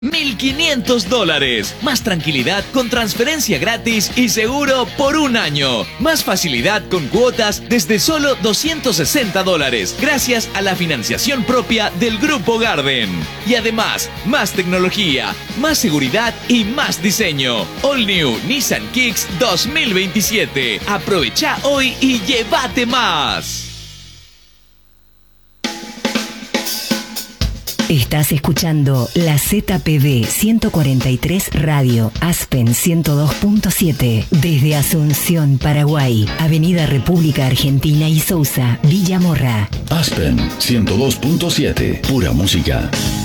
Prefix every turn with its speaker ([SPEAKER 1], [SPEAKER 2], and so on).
[SPEAKER 1] $1,500. Más tranquilidad con transferencia gratis y seguro por un año. Más facilidad con cuotas desde solo $260. Gracias a la financiación propia del Grupo Garden. Y además, más tecnología, más seguridad y más diseño. All New Nissan Kicks 2027. Aprovecha hoy y llévate más.
[SPEAKER 2] Estás escuchando la ZPD 143 Radio, Aspen 102.7, desde Asunción, Paraguay, Avenida República Argentina y Sousa, Villa Morra.
[SPEAKER 3] Aspen 102.7, pura música.